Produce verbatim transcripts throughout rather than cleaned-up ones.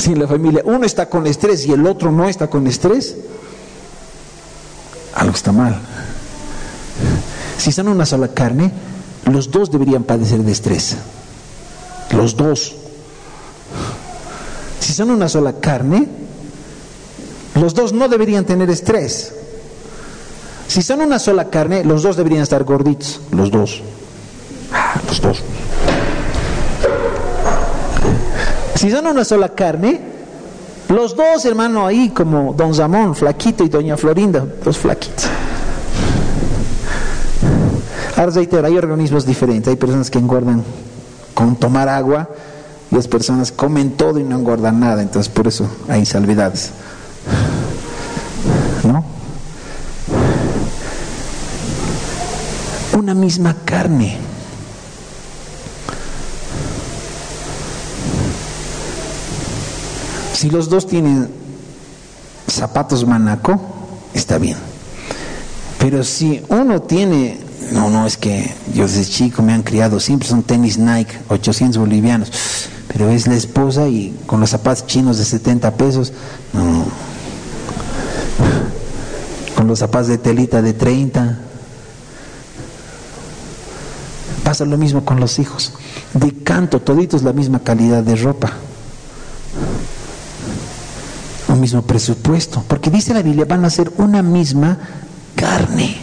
Si en la familia uno está con estrés y el otro no está con estrés, algo está mal. Si son una sola carne, los dos deberían padecer de estrés. Los dos. Si son una sola carne, los dos no deberían tener estrés. Si son una sola carne, los dos deberían estar gorditos. Los dos. Ah, los dos. Si son una sola carne, los dos, hermano, ahí como Don Zamón, flaquito, y Doña Florinda, los flaquitos. Ahora, reitero, hay organismos diferentes. Hay personas que engordan con tomar agua y las personas comen todo y no engordan nada. Entonces, por eso hay salvedades, ¿no? Una misma carne. Si los dos tienen zapatos Manaco, está bien. Pero si uno tiene, no, no, es que yo desde chico me han criado, siempre son tenis Nike, ochocientos bolivianos, pero es la esposa y con los zapatos chinos de setenta pesos, no, con los zapatos de telita de treinta. Pasa lo mismo con los hijos. De canto, toditos la misma calidad de ropa, un mismo presupuesto, porque dice la Biblia, van a ser una misma carne.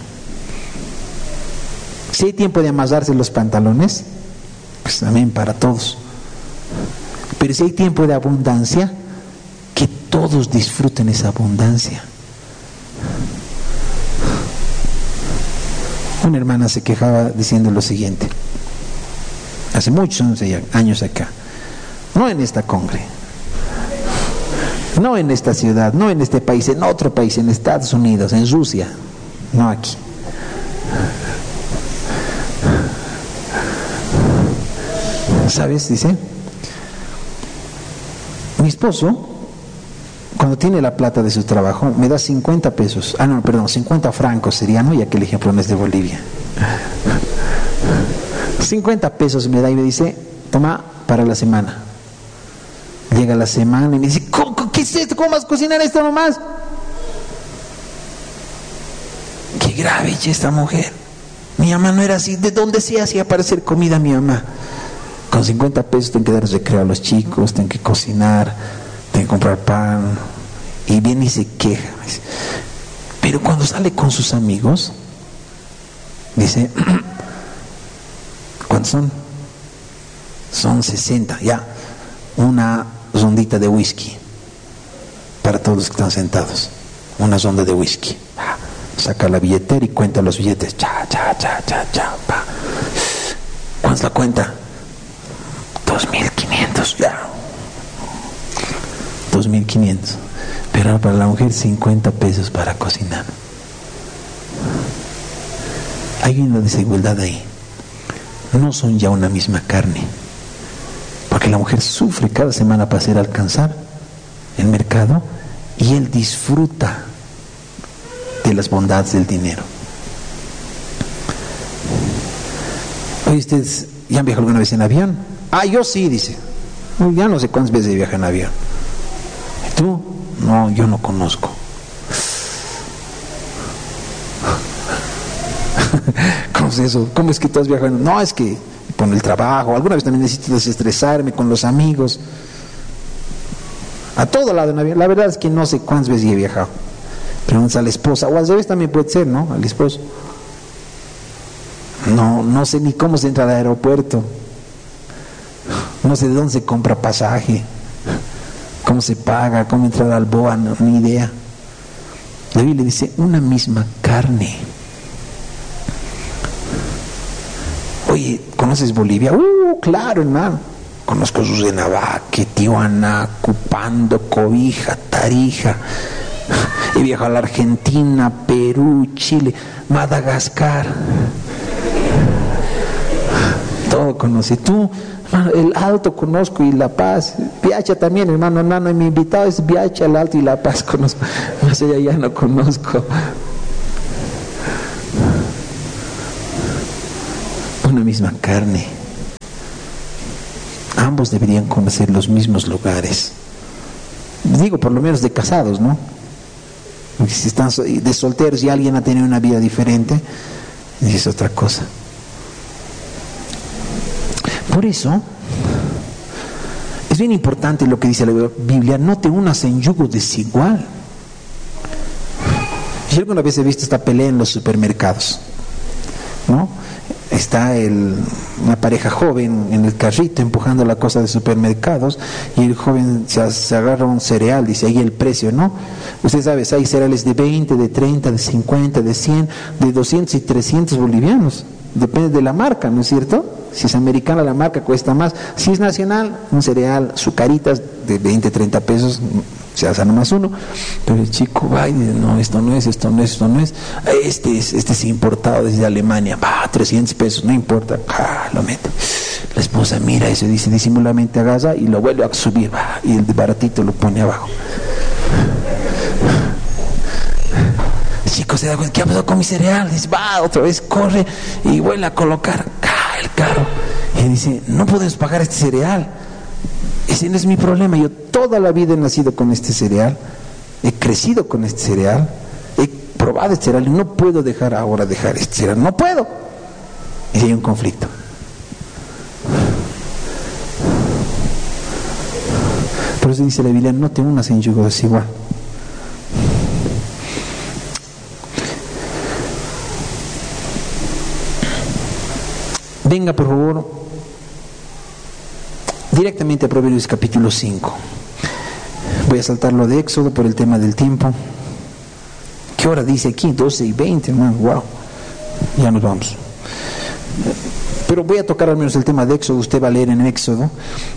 Si hay tiempo de amasarse los pantalones, pues también para todos. Pero si hay tiempo de abundancia, que todos disfruten esa abundancia. Una hermana se quejaba diciendo lo siguiente, hace muchos años acá, no en esta congre, no en esta ciudad, no en este país, en otro país, en Estados Unidos, en Rusia, no aquí. ¿Sabes? Dice, mi esposo, cuando tiene la plata de su trabajo, me da cincuenta pesos, ah no, perdón, cincuenta francos sería, ¿no? Ya que el ejemplo no es de Bolivia. cincuenta pesos me da y me dice, toma para la semana. Llega la semana y me dice, ¿qué es esto? ¿Cómo vas a cocinar esto nomás? Qué grave esta mujer. Mi mamá no era así. ¿De dónde se hacía aparecer comida mi mamá? Con cincuenta pesos tengo que dar recreo a los chicos, tengo que cocinar, tengo que comprar pan. Y viene y se queja. Pero cuando sale con sus amigos, dice, ¿cuántos son? Son sesenta, ya. Una rondita de whisky para todos los que están sentados, una ronda de whisky. Saca la billetera y cuenta los billetes. Cha, cha, cha, cha, cha, pa. ¿Cuánto es la cuenta? Dos mil quinientos, ya. Dos mil quinientos. Pero para la mujer cincuenta pesos para cocinar. Hay una desigualdad ahí. No son ya una misma carne. Porque la mujer sufre cada semana para hacer alcanzar el mercado y él disfruta de las bondades del dinero. Oye, ¿ustedes ya han viajado alguna vez en avión? Ah, yo sí, dice. Ya no sé cuántas veces viajan en avión. ¿Y tú? No, yo no conozco. ¿Cómo es eso? ¿Cómo es que tú has viajado? No, es que con el trabajo, alguna vez también necesito desestresarme con los amigos, a todo lado en avión. La verdad es que no sé cuántas veces he viajado. Preguntas a la esposa, o al revés también puede ser, ¿no? Al esposo. No, no sé ni cómo se entra al aeropuerto, no sé de dónde se compra pasaje, cómo se paga, cómo entrar al B O A, no, ni idea. La Biblia dice, una misma carne. Oye, ¿conoces Bolivia? Uh, claro, hermano. Conozco Rurrenabaque, Tijuana, Cupando, Cobija, Tarija. He viajado a la Argentina, Perú, Chile, Madagascar. Todo conocí. Tú, hermano, el Alto conozco y La Paz. Piacha también, hermano. Nano, mi invitado es Piacha, el Alto y La Paz conozco. Más allá ya no conozco. Una misma carne. Ambos deberían conocer los mismos lugares, Digo, por lo menos de casados, ¿no? Porque si están de solteros y alguien ha tenido una vida diferente, es otra cosa. Por eso, es bien importante lo que dice la Biblia: no te unas en yugo desigual. Yo alguna vez he visto esta pelea en los supermercados, ¿no? Está el, una pareja joven en el carrito empujando la cosa de supermercados, y el joven se, se agarra un cereal, dice ahí el precio, ¿no? Usted sabe, hay cereales de veinte, de treinta, de cincuenta, de cien, de doscientos y trescientos bolivianos. Depende de la marca, ¿no es cierto? Si es americana la marca cuesta más. Si es nacional, un cereal, Zucaritas de veinte, treinta pesos, se hace nomás uno. Pero el chico va y dice: no, esto no es, esto no es, esto no es. Este es, este es importado desde Alemania. Va, trescientos pesos, no importa. Ah, lo mete. La esposa mira eso y dice, disimuladamente agarra y lo vuelve a subir. Va, y el baratito lo pone abajo. El chico se da cuenta: ¿qué ha pasado con mi cereal? Dice, va, otra vez corre y vuelve a colocar ah, el carro. Y dice: no podemos pagar este cereal. Ese no es mi problema. Yo toda la vida he nacido con este cereal, he crecido con este cereal, he probado este cereal y no puedo dejar ahora dejar este cereal. No puedo. Y hay un conflicto. Por eso dice la Biblia: no te unas en yugo desigual. Venga, por favor, directamente a Proverbios capítulo cinco. Voy a saltar lo de Éxodo por el tema del tiempo. ¿Qué hora dice aquí? doce y veinte, hermano. Wow, ya nos vamos. Pero voy a tocar al menos el tema de Éxodo. Usted va a leer en Éxodo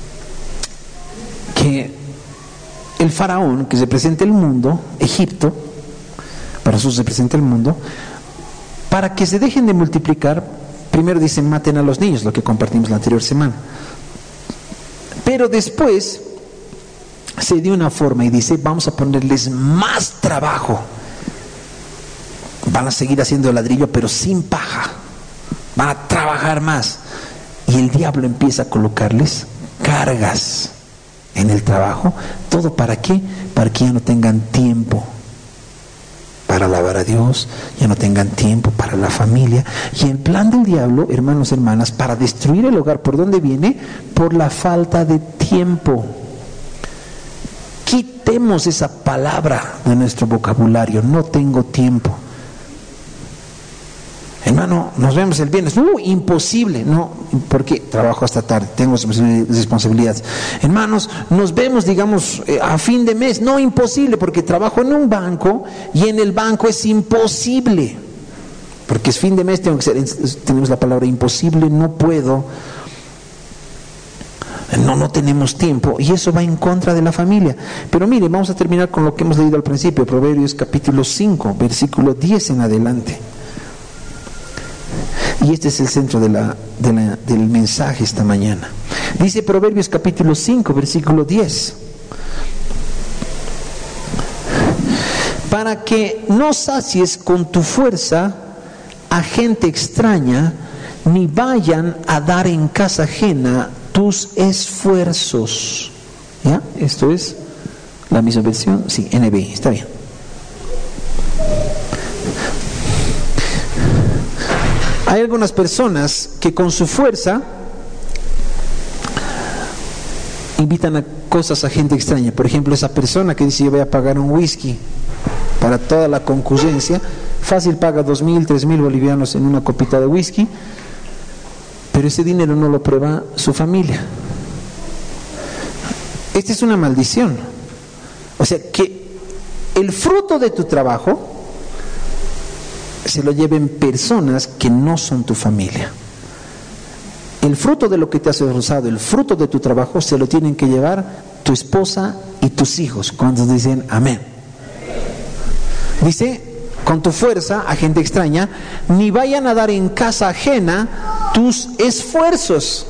que el faraón que representa el mundo, Egipto, para nosotros representa el mundo, para que se dejen de multiplicar, primero dicen: maten a los niños, lo que compartimos la anterior semana. Pero después se dio una forma y dice: vamos a ponerles más trabajo. Van a seguir haciendo ladrillo, pero sin paja. Van a trabajar más. Y el diablo empieza a colocarles cargas en el trabajo. ¿Todo para qué? Para que ya no tengan tiempo para alabar a Dios, ya no tengan tiempo para la familia. Y el plan del diablo, hermanos, hermanas, para destruir el hogar, ¿por dónde viene? Por la falta de tiempo. Quitemos esa palabra de nuestro vocabulario: no tengo tiempo. Hermano, nos vemos el viernes. Uh, imposible. No, porque trabajo hasta tarde, tengo responsabilidades. Hermanos, nos vemos, digamos, a fin de mes. No, imposible, porque trabajo en un banco y en el banco es imposible. Porque es fin de mes, tengo que ser, tenemos la palabra imposible, no puedo. No, no tenemos tiempo, y eso va en contra de la familia. Pero mire, vamos a terminar con lo que hemos leído al principio, Proverbios capítulo cinco, versículo diez en adelante. Y este es el centro de la, de la, del mensaje esta mañana. Dice Proverbios capítulo cinco, versículo diez: para que no sacies con tu fuerza a gente extraña, ni vayan a dar en casa ajena tus esfuerzos. ¿Ya? Esto es la misma versión. Sí, N B I, está bien. Hay algunas personas que con su fuerza invitan a cosas a gente extraña. Por ejemplo, esa persona que dice: yo voy a pagar un whisky para toda la concurrencia, fácil paga dos mil, tres mil bolivianos en una copita de whisky, pero ese dinero no lo prueba su familia. Esta es una maldición. O sea, que el fruto de tu trabajo se lo lleven personas que no son tu familia. El fruto de lo que te has esforzado, el fruto de tu trabajo, se lo tienen que llevar tu esposa y tus hijos. ¿Cuántos dicen amén? Dice: con tu fuerza a gente extraña, ni vayan a dar en casa ajena tus esfuerzos.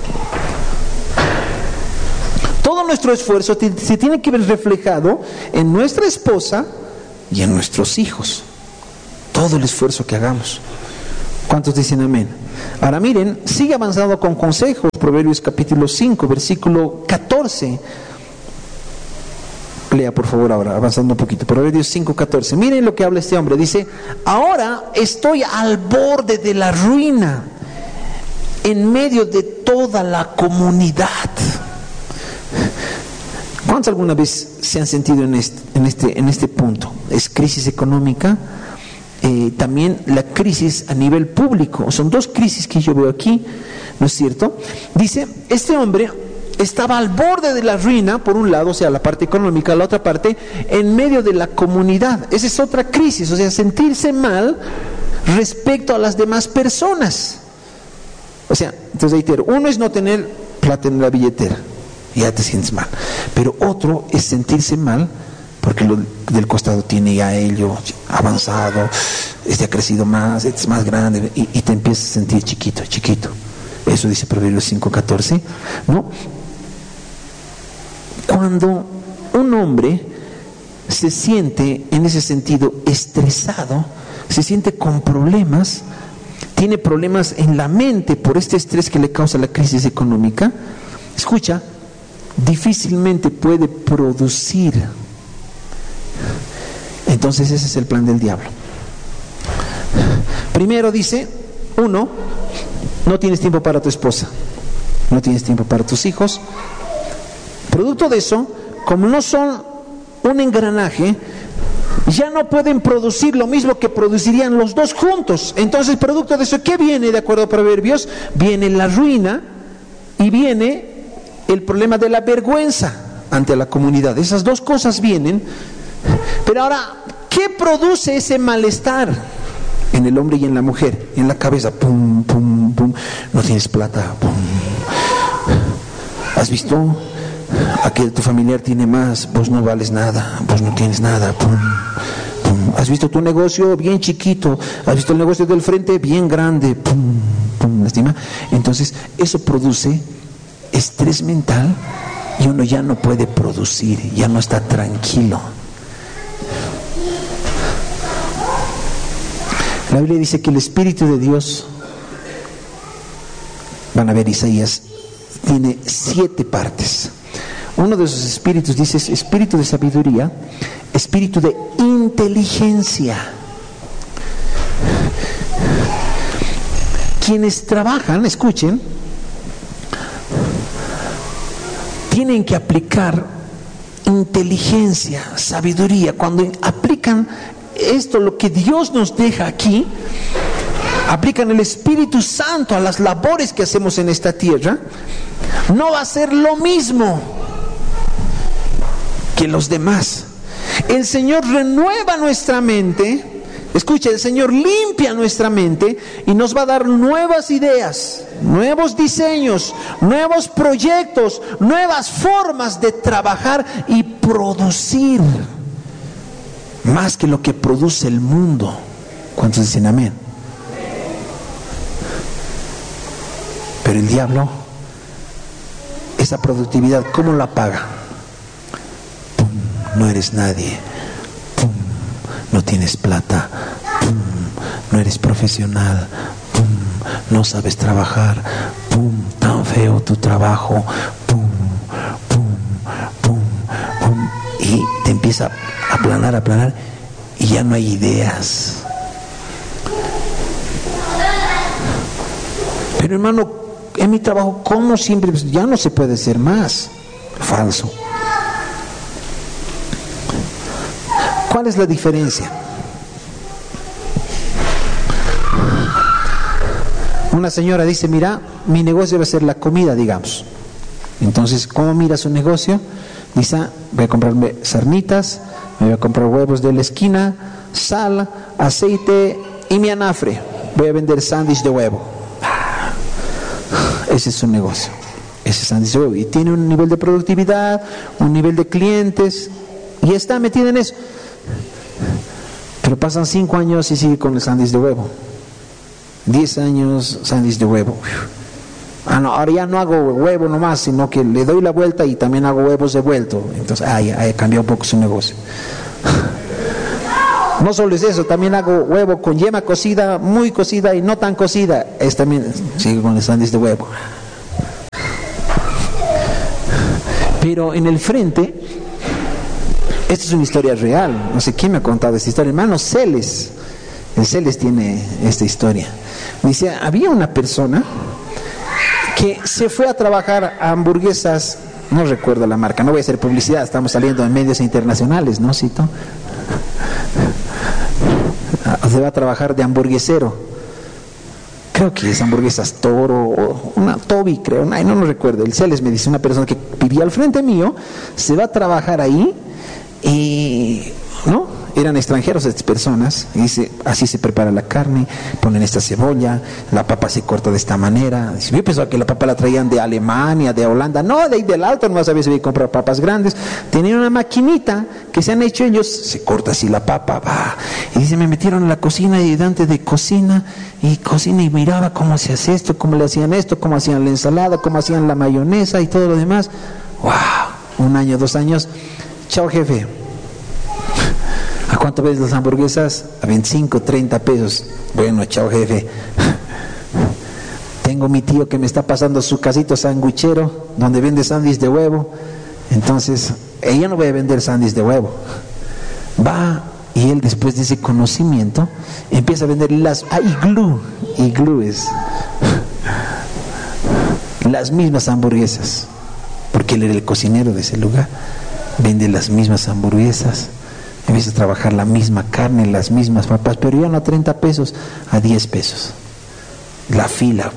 Todo nuestro esfuerzo t- se tiene que ver reflejado en nuestra esposa y en nuestros hijos. Todo el esfuerzo que hagamos. ¿Cuántos dicen amén? Ahora miren, sigue avanzando con consejos. Proverbios capítulo cinco, versículo catorce. Lea por favor ahora, avanzando un poquito. Proverbios cinco catorce. Miren lo que habla este hombre. Dice: ahora estoy al borde de la ruina, en medio de toda la comunidad. ¿Cuántos alguna vez se han sentido en este, en este, en este punto? Es crisis económica, eh, también la crisis a nivel público. Son dos crisis que yo veo aquí, ¿no es cierto? Dice, este hombre estaba al borde de la ruina, por un lado, o sea, la parte económica, la otra parte, en medio de la comunidad. Esa es otra crisis, o sea, sentirse mal respecto a las demás personas. O sea, entonces reitero, uno es no tener plata en la billetera, ya te sientes mal. Pero otro es sentirse mal porque lo del costado tiene ya ello avanzado, este ha crecido más, este es más grande, y, y te empiezas a sentir chiquito, chiquito. Eso dice Proverbios cinco catorce, ¿no? Cuando un hombre se siente en ese sentido estresado, se siente con problemas, tiene problemas en la mente por este estrés que le causa la crisis económica, escucha, difícilmente puede producir. Entonces ese es el plan del diablo. Primero dice, uno, no tienes tiempo para tu esposa, no tienes tiempo para tus hijos. Producto de eso, como no son un engranaje, ya no pueden producir lo mismo que producirían los dos juntos. Entonces, producto de eso, ¿qué viene de acuerdo a Proverbios? Viene la ruina y viene el problema de la vergüenza ante la comunidad. Esas dos cosas vienen. Pero ahora, ¿qué produce ese malestar en el hombre y en la mujer? En la cabeza, pum, pum, pum. No tienes plata, pum. ¿Has visto? Aquel tu familiar tiene más, vos no vales nada, vos no tienes nada, pum, pum. ¿Has visto tu negocio bien chiquito? ¿Has visto el negocio del frente bien grande? Pum, pum, lastima. Entonces eso produce estrés mental y uno ya no puede producir, ya no está tranquilo. La Biblia dice que el Espíritu de Dios, van a ver Isaías, tiene siete partes. Uno de esos espíritus dice es espíritu de sabiduría, espíritu de inteligencia. Quienes trabajan, escuchen, tienen que aplicar inteligencia, sabiduría. Cuando aplican esto, lo que Dios nos deja aquí, aplican el Espíritu Santo a las labores que hacemos en esta tierra, no va a ser lo mismo que los demás. El Señor renueva nuestra mente, escucha, el Señor limpia nuestra mente y nos va a dar nuevas ideas, nuevos diseños, nuevos proyectos, nuevas formas de trabajar y producir más que lo que produce el mundo. ¿Cuántos dicen amén? Pero el diablo, esa productividad, ¿cómo la paga? Pum, no eres nadie. Pum, no tienes plata. Pum, no eres profesional. Pum, no sabes trabajar. Pum, tan feo tu trabajo. Pum, pum, pum, pum. Y te empieza a aplanar, a aplanar, y ya no hay ideas. Pero hermano, en mi trabajo, como siempre, ya no se puede ser más. Falso. ¿Cuál es la diferencia? Una señora dice, mira, mi negocio va a ser la comida, digamos. Entonces, ¿cómo mira su negocio? Dice, ah, voy a comprarme sarnitas, me voy a comprar huevos de la esquina, sal, aceite y mi anafre. Voy a vender sándwich de huevo. Ese es su negocio, ese es sándwich de huevo, y tiene un nivel de productividad, un nivel de clientes, y está metida en eso. Pero pasan cinco años y sigue con el sándwich de huevo. Diez años, sándwich de huevo. Ah, no, ahora ya no hago huevo nomás, sino que le doy la vuelta y también hago huevos de vuelto. Entonces, ah, ya, ya cambió un poco su negocio. No solo es eso, también hago huevo con yema cocida, muy cocida y no tan cocida. Es también, sigue con el sándwich de huevo. Pero en el frente Esta es una historia real. No sé quién me ha contado esta historia. Hermano Celes. El Celes tiene esta historia. Dice, había una persona que se fue a trabajar a hamburguesas, no recuerdo la marca, no voy a hacer publicidad, estamos saliendo en medios internacionales, ¿no, Cito? Se va a trabajar de hamburguesero. Creo que es hamburguesas Toro o una Toby, creo, no, no lo recuerdo. El Celes me dice, una persona que vivía al frente mío, se va a trabajar ahí y, ¿no? Eran extranjeros estas personas, y dice, así se prepara la carne, ponen esta cebolla, la papa se corta de esta manera. Dice, yo pensaba que la papa la traían de Alemania, de Holanda, no, de ahí del alto, nomás a veces voy a comprar papas grandes. Tenían una maquinita que se han hecho ellos, se corta así la papa, va. Y dice, me metieron a la cocina, ayudante de cocina, y cocina y miraba cómo se hace esto, cómo le hacían esto, cómo hacían la ensalada, cómo hacían la mayonesa y todo lo demás. ¡Wow! Un año, dos años, chao jefe. ¿A cuánto ves las hamburguesas? A veinticinco, treinta pesos. Bueno, chao jefe. Tengo mi tío que me está pasando su casito sanguichero, donde vende sándwich de huevo. Entonces, ella no voy a vender sándwich de huevo. Va, y él después de ese conocimiento, empieza a vender las... Ah, iglú. Iglú es... las mismas hamburguesas. Porque él era el cocinero de ese lugar. Vende las mismas hamburguesas. Empieza a trabajar la misma carne, las mismas papas, pero ya no a treinta pesos, a diez pesos. La fila.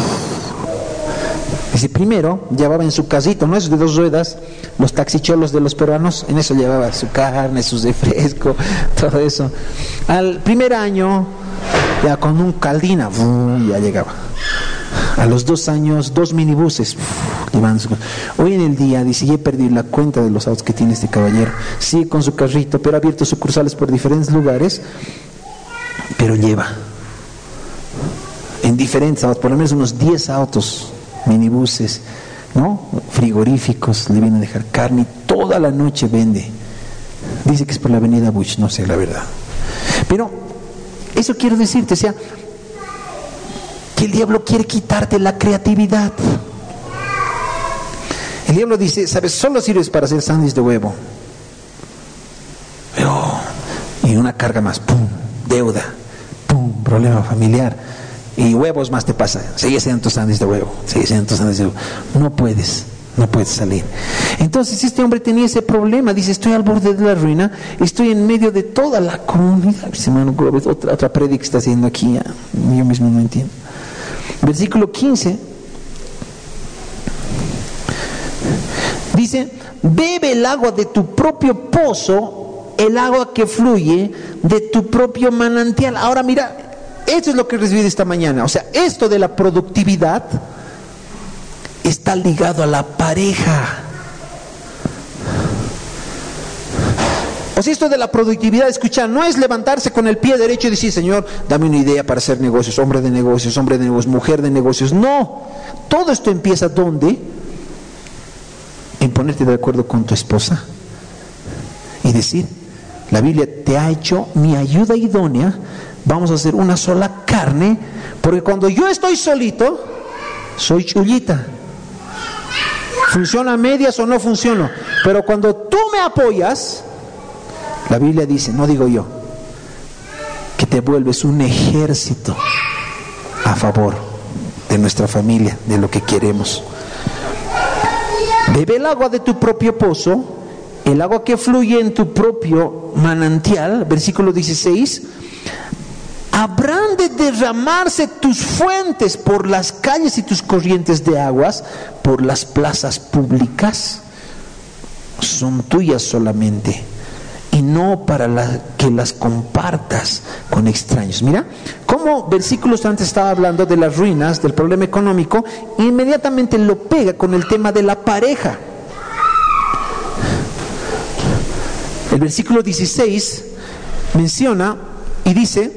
Dice, primero llevaba en su casito, no es de dos ruedas, los taxicholos de los peruanos, en eso llevaba su carne, su refresco, todo eso. Al primer año, ya con un caldina, ya llegaba. A los dos años, dos minibuses. Hoy en el día, dice, ya he perdido la cuenta de los autos que tiene este caballero. Sigue con su carrito, pero ha abierto sucursales por diferentes lugares, pero lleva en diferentes autos, por lo menos unos diez autos, minibuses, ¿no? Frigoríficos, le vienen a dejar carne, toda la noche vende. Dice que es por la avenida Bush, no sé la verdad. Pero eso quiero decirte, o sea, que el diablo quiere quitarte la creatividad. El diablo dice, ¿sabes? Solo sirves para hacer sándwich de huevo. Pero, y una carga más, pum, deuda, pum, problema familiar. Y huevos más te pasa. Sigue haciendo tu sándwich de huevo, sigue haciendo tu sándwich de huevo. No puedes, no puedes salir. Entonces este hombre tenía ese problema. Dice, estoy al borde de la ruina, estoy en medio de toda la comunidad. Otra, otra prédica que está haciendo aquí, ya, yo mismo no entiendo. Versículo quince. Dice, bebe el agua de tu propio pozo, el agua que fluye de tu propio manantial. Ahora mira, esto es lo que recibí esta mañana. O sea, esto de la productividad está ligado a la pareja. O sea, esto de la productividad, escucha, no es levantarse con el pie derecho y decir, Señor, dame una idea para hacer negocios, hombre de negocios, hombre de negocios, mujer de negocios. No, todo esto empieza ¿dónde? En ponerte de acuerdo con tu esposa y decir, la Biblia te ha hecho mi ayuda idónea, vamos a hacer una sola carne, porque cuando yo estoy solito, soy chullita. Funciona a medias o no funciona, pero cuando tú me apoyas, la Biblia dice, no digo yo, que te vuelves un ejército a favor de nuestra familia, de lo que queremos. Bebe el agua de tu propio pozo, el agua que fluye en tu propio manantial, versículo dieciséis. Habrán de derramarse tus fuentes por las calles y tus corrientes de aguas, por las plazas públicas. Son tuyas solamente, y no para la, que las compartas con extraños. Mira, como versículos antes estaba hablando de las ruinas, del problema económico, inmediatamente lo pega con el tema de la pareja. El versículo dieciséis menciona y dice,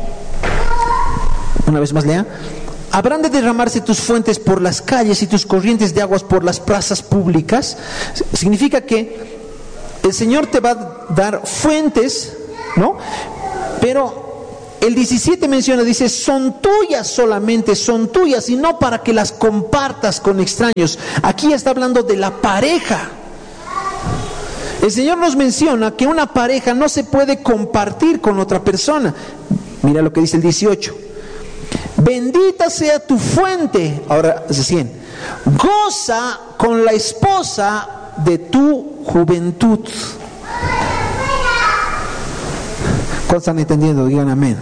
una vez más lea, habrán de derramarse tus fuentes por las calles y tus corrientes de aguas por las plazas públicas. Significa que el Señor te va a dar fuentes, ¿no? Pero el diecisiete menciona, dice, son tuyas solamente, son tuyas, y no para que las compartas con extraños. Aquí está hablando de la pareja. El Señor nos menciona que una pareja no se puede compartir con otra persona. Mira lo que dice el dieciocho. Bendita sea tu fuente. Ahora es cien. Goza con la esposa de tu juventud. ¿Cuántos están entendiendo? Digan amén.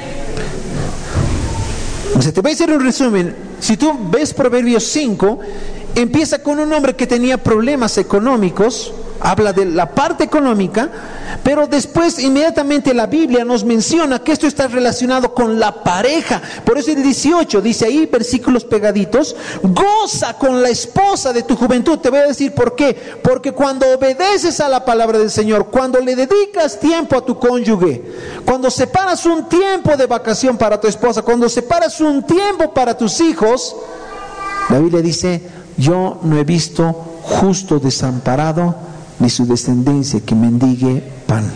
O sea, te voy a hacer un resumen. Si tú ves Proverbios cinco, empieza con un hombre que tenía problemas económicos, habla de la parte económica, pero después inmediatamente la Biblia nos menciona que esto está relacionado con la pareja. Por eso el dieciocho dice ahí, versículos pegaditos, goza con la esposa de tu juventud. Te voy a decir por qué. Porque cuando obedeces a la palabra del Señor, cuando le dedicas tiempo a tu cónyuge, cuando separas un tiempo de vacación para tu esposa, cuando separas un tiempo para tus hijos, la Biblia dice, yo no he visto justo desamparado, ni su descendencia que mendigue pan.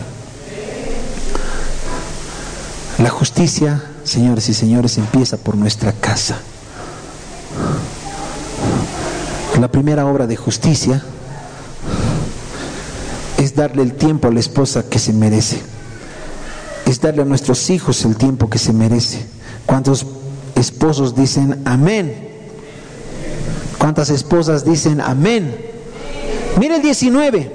La justicia, señores y señores, empieza por nuestra casa. La primera obra de justicia es darle el tiempo a la esposa que se merece, es darle a nuestros hijos el tiempo que se merece. ¿Cuántos esposos dicen amén? ¿Cuántas esposas dicen amén? Mira el diecinueve.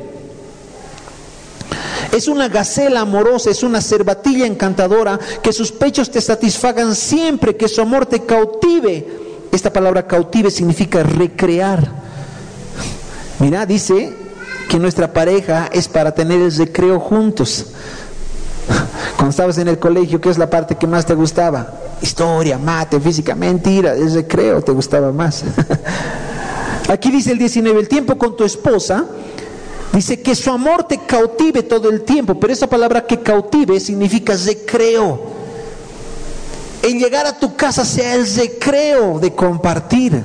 Es una gacela amorosa, es una cervatilla encantadora, que sus pechos te satisfagan siempre, que su amor te cautive. Esta palabra cautive significa recrear. Mira, dice que nuestra pareja es para tener el recreo juntos. Cuando estabas en el colegio, ¿qué es la parte que más te gustaba? Historia, mate, física, mentira, el recreo te gustaba más. Aquí dice el diecinueve, el tiempo con tu esposa, dice que su amor te cautive todo el tiempo, pero esa palabra que cautive significa recreo. El llegar a tu casa sea el recreo de compartir.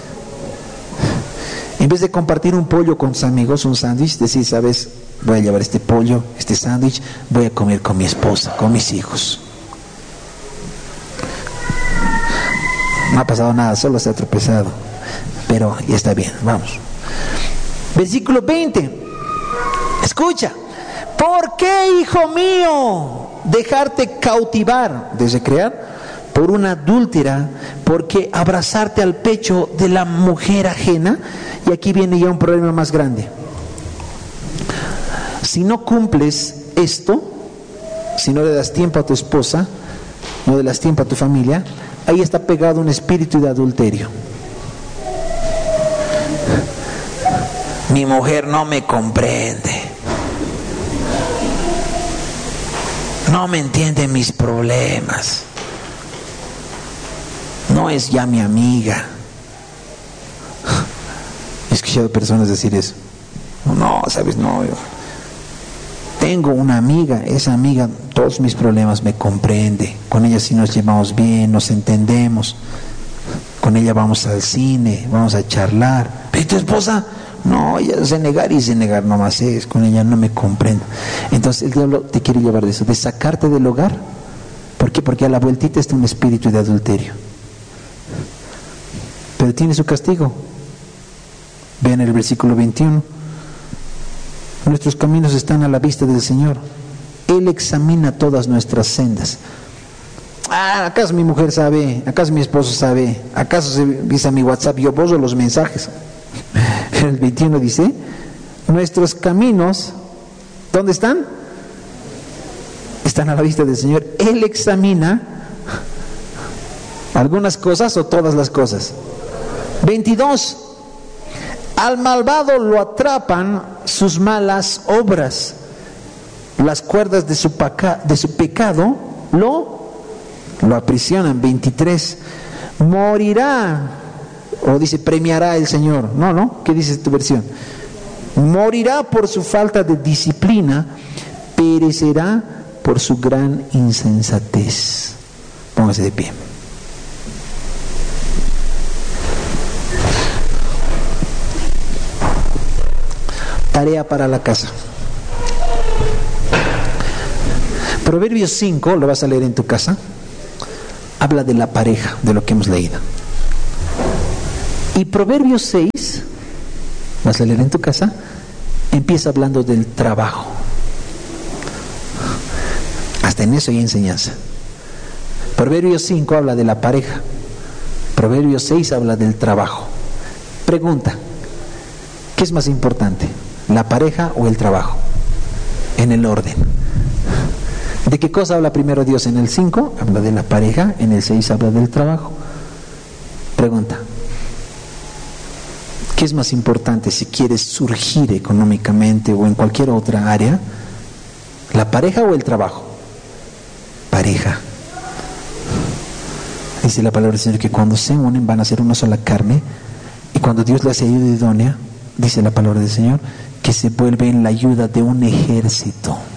En vez de compartir un pollo con tus amigos, un sándwich, decir, sabes, voy a llevar este pollo, este sándwich, voy a comer con mi esposa, con mis hijos. No ha pasado nada, solo se ha tropezado. Pero ya está bien, vamos. Versículo veinte. Escucha. ¿Por qué, hijo mío, dejarte cautivar, de recrear, por una adúltera? Porque abrazarte al pecho de la mujer ajena. Y aquí viene ya un problema más grande. Si no cumples esto, si no le das tiempo a tu esposa, no le das tiempo a tu familia, ahí está pegado un espíritu de adulterio. Mi mujer no me comprende, no me entiende mis problemas, no es ya mi amiga. He escuchado personas decir eso. No, sabes, no, yo tengo una amiga, esa amiga todos mis problemas me comprende, con ella sí nos llevamos bien, nos entendemos, con ella vamos al cine, vamos a charlar. ¿Pero tu esposa? No, ella es renegar y renegar nomás es, con ella no me comprende. Entonces el diablo te quiere llevar de eso, de sacarte del hogar. ¿Por qué? Porque a la vueltita está un espíritu de adulterio, pero tiene su castigo. Vean el versículo veintiuno. Nuestros caminos están a la vista del Señor, Él examina todas nuestras sendas. Ah, ¿acaso mi mujer sabe? ¿Acaso mi esposo sabe? ¿Acaso se dice a mi WhatsApp? Yo borro los mensajes. El veintiuno dice, nuestros caminos, ¿dónde están? Están a la vista del Señor. Él examina algunas cosas o todas las cosas. veintidós. Al malvado lo atrapan sus malas obras, las cuerdas de su, paca, de su pecado lo, lo aprisionan. veintitrés. Morirá, o dice premiará el Señor. No, no, ¿qué dice tu versión? Morirá por su falta de disciplina, perecerá por su gran insensatez. Póngase de pie. Tarea para la casa. Proverbios cinco, lo vas a leer en tu casa, habla de la pareja, de lo que hemos leído. Y Proverbios seis, vas a leer en tu casa, empieza hablando del trabajo. Hasta en eso hay enseñanza. Proverbios cinco habla de la pareja. Proverbios seis habla del trabajo. Pregunta, ¿qué es más importante? ¿La pareja o el trabajo? En el orden. ¿De qué cosa habla primero Dios? En el cinco habla de la pareja, en el seis habla del trabajo. Pregunta, ¿qué es más importante si quieres surgir económicamente o en cualquier otra área? ¿La pareja o el trabajo? Pareja. Dice la palabra del Señor que cuando se unen van a ser una sola carne, y cuando Dios le hace ayuda idónea, dice la palabra del Señor, que se vuelve en la ayuda de un ejército.